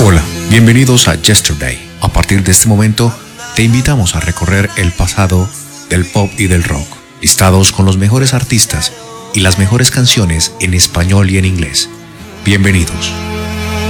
Hola, bienvenidos a Yesterday. A partir de este momento, te invitamos a recorrer el pasado del pop y del rock, listados con los mejores artistas y las mejores canciones en español y en inglés. Bienvenidos.